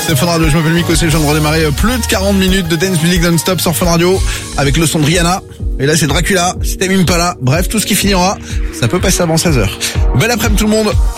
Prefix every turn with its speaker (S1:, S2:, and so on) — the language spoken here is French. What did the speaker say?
S1: C'est Fun Radio, je m'appelle Miko, c'est le de redémarrer plus de 40 minutes de dance music non-stop sur Fun Radio avec le son de Rihanna. Et là c'est Dracula, System Impala, bref tout ce qui finira, ça peut passer avant 16h. Belle après-midi tout le monde.